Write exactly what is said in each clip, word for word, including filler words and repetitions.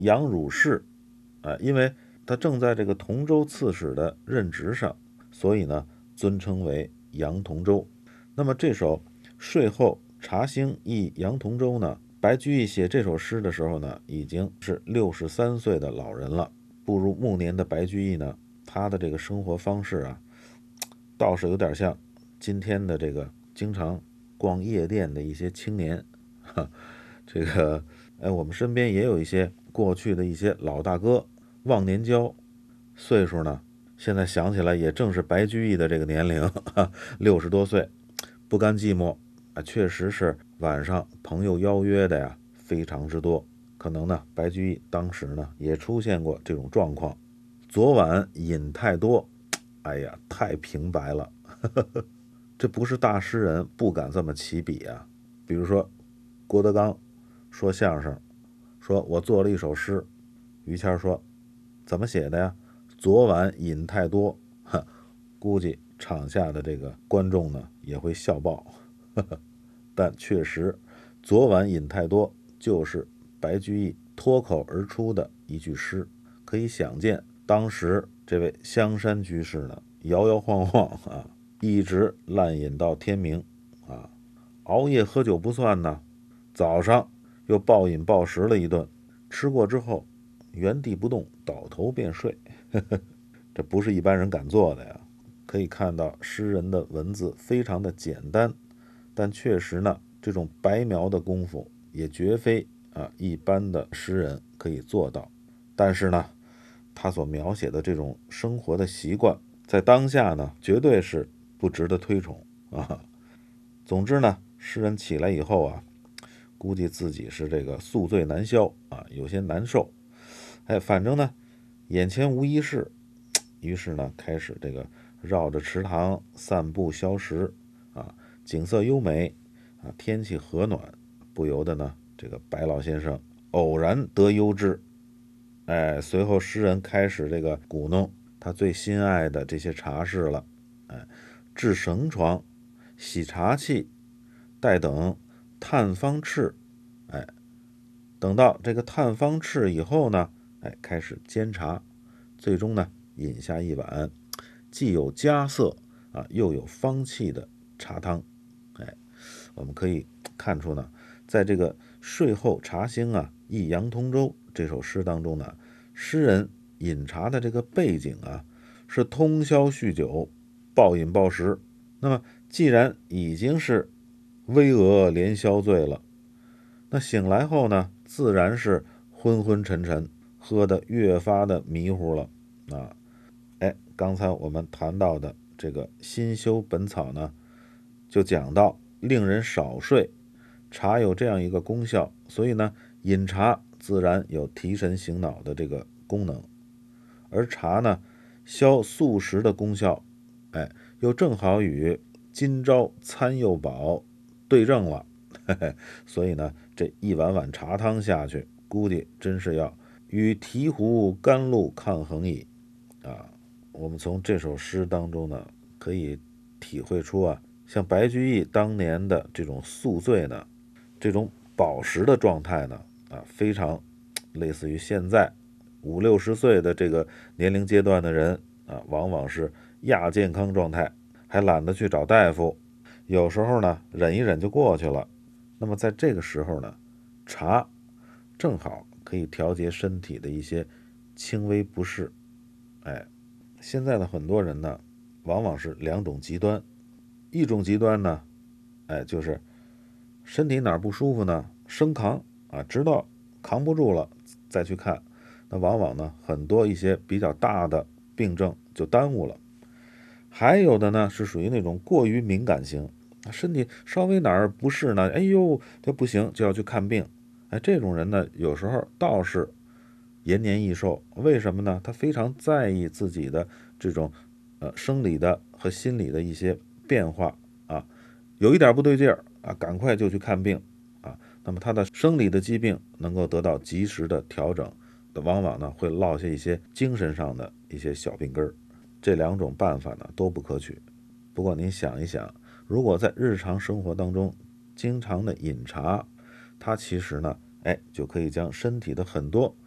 杨汝士，啊，因为他正在这个同州刺史的任职上，所以呢尊称为杨同州。那么这首税后茶兴忆杨同州呢，白居易写这首诗的时候呢，已经是六十三岁的老人了。步入暮年的白居易呢，他的这个生活方式啊，倒是有点像今天的这个经常逛夜店的一些青年。这个哎，我们身边也有一些过去的一些老大哥，忘年交，岁数呢，现在想起来也正是白居易的这个年龄，六十多岁，不甘寂寞啊，确实是晚上朋友邀约的呀，非常之多。可能呢，白居易当时呢也出现过这种状况。昨晚饮太多，哎呀，太平白了。这不是大诗人不敢这么起笔啊。比如说郭德纲说相声，说我做了一首诗，于谦说怎么写的呀？昨晚饮太多，估计场下的这个观众呢也会笑爆。但确实，昨晚饮太多就是白居易脱口而出的一句诗，可以想见当时这位香山居士呢，摇摇晃晃啊，一直烂饮到天明啊，熬夜喝酒不算呢，早上又暴饮暴食了一顿，吃过之后原地不动，倒头便睡。这不是一般人敢做的呀。可以看到诗人的文字非常的简单，但确实呢，这种白描的功夫也绝非啊一般的诗人可以做到。但是呢，他所描写的这种生活的习惯，在当下呢，绝对是不值得推崇啊。总之呢，诗人起来以后啊，估计自己是这个宿醉难消啊，有些难受。哎，反正呢，眼前无一事，于是呢，开始这个绕着池塘散步消食啊，景色优美啊，天气和暖，不由得呢，这个白老先生偶然得忧之。哎，随后诗人开始这个鼓弄他最心爱的这些茶室了。哎，置绳床，洗茶器，待等探方敕。哎，等到这个探方敕以后呢，哎，开始煎茶，最终呢，饮下一碗既有佳色啊，又有芳气的茶汤。哎，我们可以看出呢，在这个税后茶兴啊忆杨同州这首诗当中呢，诗人饮茶的这个背景啊，是通宵酗酒，暴饮暴食。那么既然已经是巍峨连宵醉了，那醒来后呢，自然是昏昏沉沉，喝得越发的迷糊了啊。哎，刚才我们谈到的这个新修本草呢，就讲到令人少睡，茶有这样一个功效，所以呢，饮茶自然有提神醒脑的这个功能。而茶呢，消宿食的功效，哎，又正好与今朝餐又饱对症了。嘿嘿，所以呢，这一碗碗茶汤下去，估计真是要与醍醐甘露抗衡矣啊！我们从这首诗当中呢，可以体会出啊，像白居易当年的这种宿醉呢，这种饱食的状态呢，啊，非常类似于现在五六十岁的这个年龄阶段的人啊，往往是亚健康状态，还懒得去找大夫，有时候呢，忍一忍就过去了。那么在这个时候呢，茶正好可以调节身体的一些轻微不适。哎，现在的很多人呢，往往是两种极端。一种极端呢，哎，就是身体哪儿不舒服呢，生扛啊，直到扛不住了再去看。那往往呢，很多一些比较大的病症就耽误了。还有的呢，是属于那种过于敏感型，身体稍微哪儿不适呢，哎呦，这不行，就要去看病。哎，这种人呢，有时候倒是延年益寿。为什么呢？他非常在意自己的这种呃生理的和心理的一些变化啊，有一点不对劲儿啊，赶快就去看病啊。那么他的生理的疾病能够得到及时的调整，往往呢会落下一些精神上的一些小病根儿。这两种办法呢都不可取。不过您想一想，如果在日常生活当中经常的饮茶，它其实呢，哎，就可以将身体的很多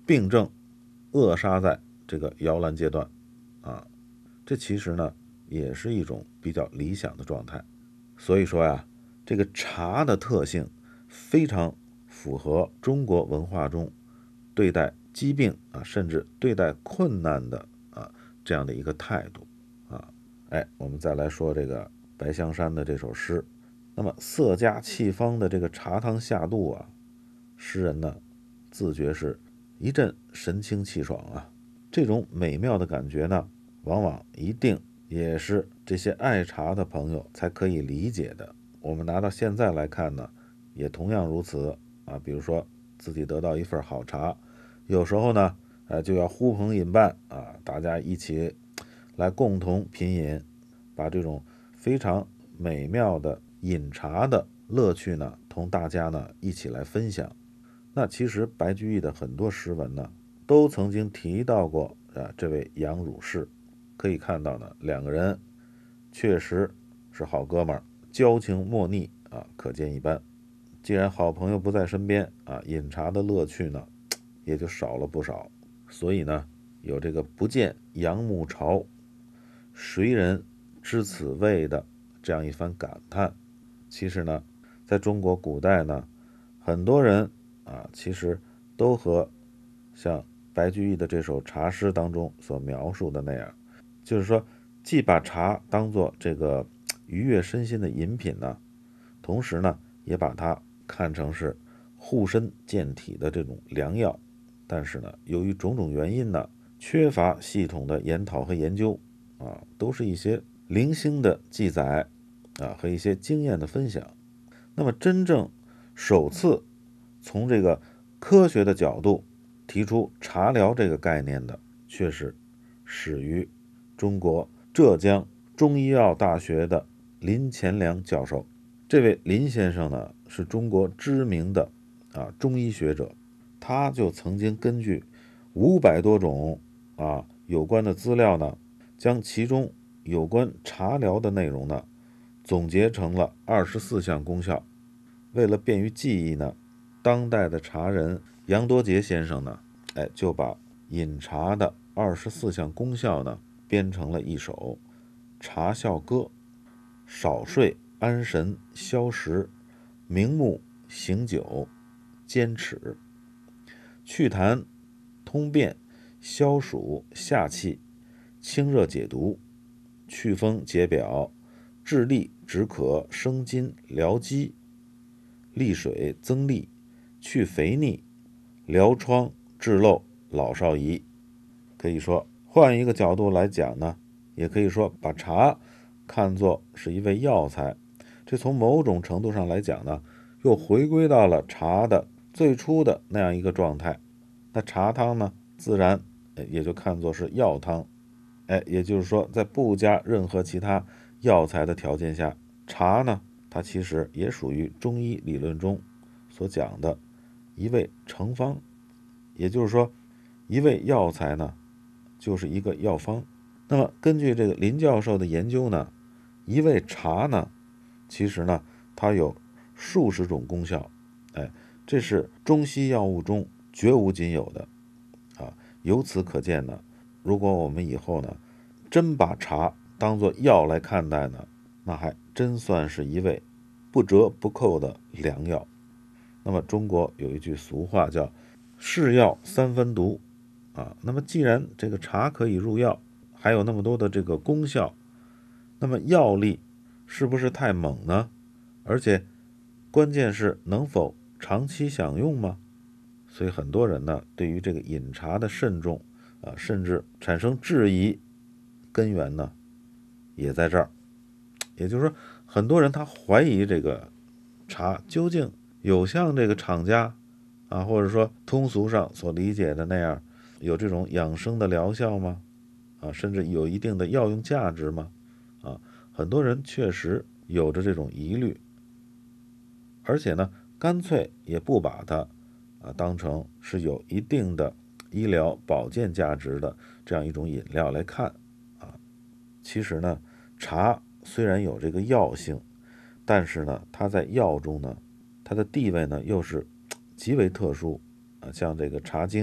病症扼杀在这个摇篮阶段啊，这其实呢也是一种比较理想的状态。所以说呀，这个茶的特性非常符合中国文化中对待疾病啊，甚至对待困难的啊这样的一个态度啊。哎，我们再来说这个白香山的这首诗。那么色佳气芳的这个茶汤下肚啊，诗人呢自觉是一阵神清气爽啊。这种美妙的感觉呢，往往一定也是这些爱茶的朋友才可以理解的。我们拿到现在来看呢，也同样如此啊。比如说自己得到一份好茶，有时候呢，呃，就要呼朋引伴啊，大家一起来共同品饮，把这种非常美妙的饮茶的乐趣呢，同大家呢一起来分享。那其实白居易的很多诗文呢，都曾经提到过啊这位杨汝士。可以看到呢，两个人确实是好哥们儿，交情莫逆啊，可见一斑。既然好朋友不在身边啊，饮茶的乐趣呢也就少了不少。所以呢，有这个不见杨暮潮，谁人知此味的这样一番感叹。其实呢，在中国古代呢，很多人啊，其实都和像白居易的这首茶诗当中所描述的那样，就是说既把茶当作这个愉悦身心的饮品呢，同时呢也把它看成是护身健体的这种良药。但是呢，由于种种原因呢，缺乏系统的研讨和研究啊，都是一些零星的记载啊和一些经验的分享。那么真正首次从这个科学的角度提出茶疗这个概念的，却是始于中国浙江中医药大学的林乾良教授。这位林先生呢，是中国知名的啊中医学者，他就曾经根据五百多种啊有关的资料呢，将其中有关茶疗的内容呢，总结成了二十四项功效。为了便于记忆呢，当代的茶人杨多杰先生呢，哎，就把饮茶的二十四项功效呢，编成了一首茶效歌：少睡、安神、消食、明目、醒酒、坚齿、祛痰、通便、消暑、下气、清热解毒、祛风解表、治痢止渴、生津疗积、利水增力、去肥腻、疗疮治漏、老少宜。可以说换一个角度来讲呢，也可以说把茶看作是一味药材。这从某种程度上来讲呢，又回归到了茶的最初的那样一个状态。那茶汤呢，自然也就看作是药汤。哎，也就是说，在不加任何其他药材的条件下，茶呢，它其实也属于中医理论中所讲的一味成方。也就是说，一味药材呢，就是一个药方。那么根据这个林教授的研究呢，一味茶呢，其实呢，它有数十种功效。哎，这是中西药物中绝无仅有的啊。由此可见呢，如果我们以后呢，真把茶当作药来看待呢，那还真算是一味不折不扣的良药。那么中国有一句俗话叫是药三分毒啊。那么既然这个茶可以入药，还有那么多的这个功效，那么药力是不是太猛呢？而且关键是能否长期享用吗？所以很多人呢，对于这个饮茶的慎重啊，甚至产生质疑，根源呢也在这儿。也就是说，很多人他怀疑这个茶究竟有像这个厂家啊，或者说通俗上所理解的那样，有这种养生的疗效吗？啊，甚至有一定的药用价值吗？啊，很多人确实有着这种疑虑，而且呢，干脆也不把它啊当成是有一定的医疗保健价值的这样一种饮料来看啊。其实呢，茶虽然有这个药性，但是呢，它在药中呢，它的地位呢又是极为特殊啊。像这个《茶经》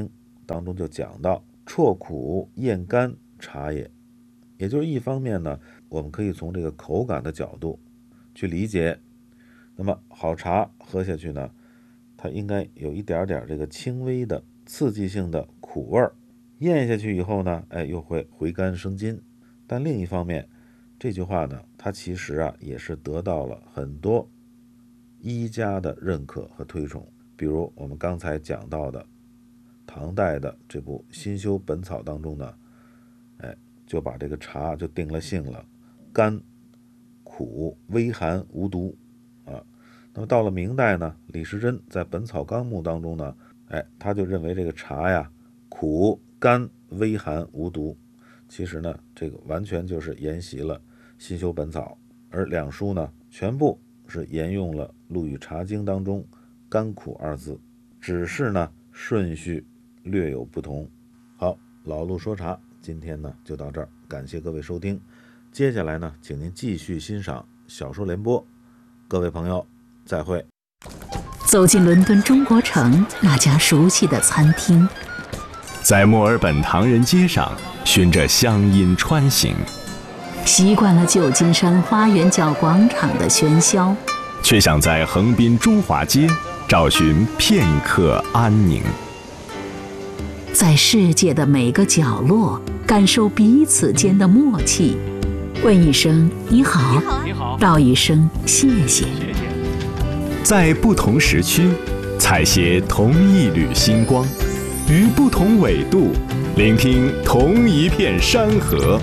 当中就讲到啜苦咽甘茶也，也就是一方面呢，我们可以从这个口感的角度去理解，那么好茶喝下去呢，它应该有一点点这个轻微的刺激性的苦味儿，咽下去以后呢，哎，又会回甘生津。但另一方面，这句话呢，它其实啊也是得到了很多医家的认可和推崇。比如我们刚才讲到的唐代的这部《新修本草》当中呢，哎，就把这个茶就定了性了，甘苦微寒无毒啊。那么到了明代呢，李时珍在《本草纲目》当中呢，哎，他就认为这个茶呀苦甘微寒无毒。其实呢，这个完全就是沿袭了《新修本草》，而两书呢，全部是沿用了《陆羽茶经》当中甘苦二字，只是呢顺序略有不同。好，老陆说茶今天呢就到这儿，感谢各位收听。接下来呢，请您继续欣赏小说联播。各位朋友，再会。 走进伦敦中国城那家熟悉的餐厅， 在墨尔本唐人街上循着乡音穿行， 习惯了旧金山花园角广场的喧嚣， 却想在横滨中华街找寻片刻安宁。 在世界的每个角落感受彼此间的默契，问一声你好， 你好， 道一声谢谢。 在不同时区采撷同一缕星光，于不同纬度聆听同一片山河。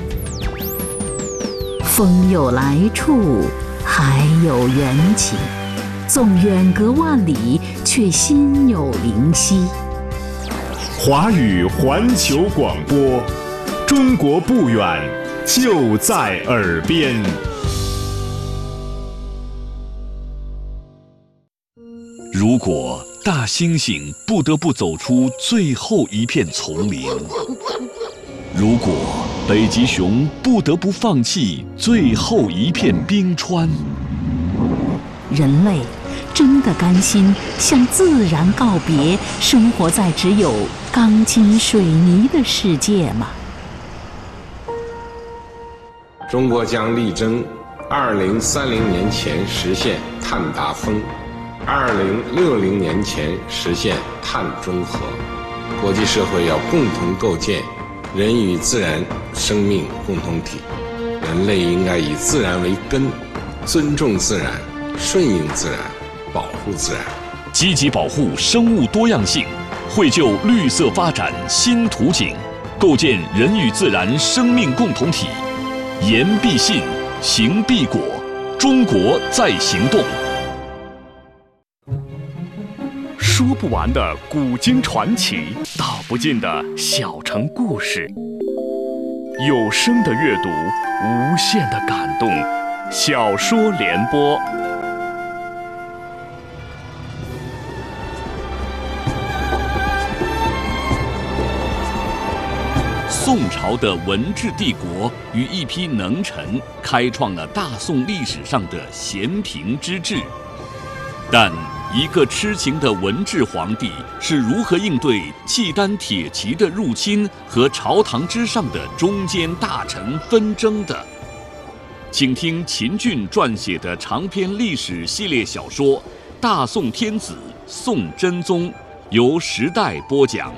风有来处，海有缘起，纵远隔万里，却心有灵犀。 华语环球广播，中国不远，就在耳边。 如果大猩猩不得不走出最后一片丛林，如果北极熊不得不放弃最后一片冰川， 人类真的甘心向自然告别，生活在只有钢筋水泥的世界吗？ 中国将力争二零三零年前实现碳达峰，二零六零年前实现碳中和。国际社会要共同构建人与自然生命共同体，人类应该以自然为根，尊重自然，顺应自然，保护自然， 积极保护生物多样性，绘就绿色发展新图景，构建人与自然生命共同体。言必信，行必果，中国在行动。 说不完的古今传奇，道不尽的小城故事，有声的阅读，无限的感动。小说联播。 宋朝的文治帝国与一批能臣开创了大宋历史上的咸平之治，但一个痴情的文治皇帝是如何应对契丹铁骑的入侵和朝堂之上的中间大臣纷争的？请听秦俊撰写的长篇历史系列小说《大宋天子宋真宗》，由时代播讲。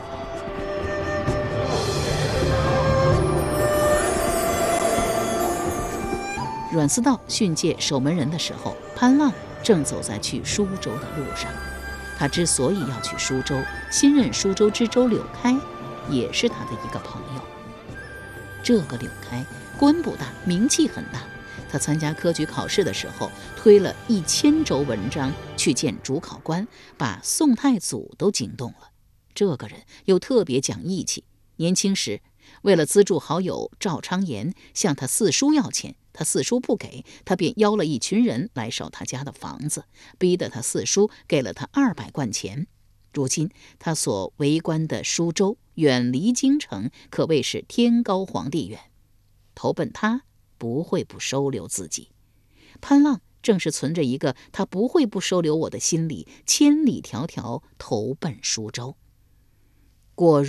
阮思道训诫守门人的时候，潘浪正走在去舒州的路上。他之所以要去舒州，新任舒州知州柳开也是他的一个朋友。这个柳开官不大，名气很大。他参加科举考试的时候，推了一千轴文章去见主考官，把宋太祖都惊动了。这个人又特别讲义气，年轻时为了资助好友赵昌言向他四叔要钱，他四叔不给，他便邀了一群人来烧他家的房子，逼得他四叔给了他二百贯钱。如今他所为官的舒州远离京城，可谓是天高皇帝远，投奔他不会不收留自己。潘浪正是存着一个他不会不收留我的心理，千里迢迢投奔舒州。 果